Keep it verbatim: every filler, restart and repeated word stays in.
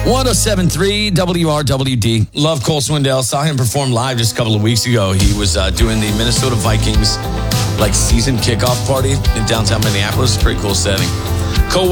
one oh seven point three W R W D. Love Cole Swindell. Saw him perform live just a couple of weeks ago. He was uh, doing the Minnesota Vikings like season kickoff party in downtown Minneapolis. Pretty cool setting. Cole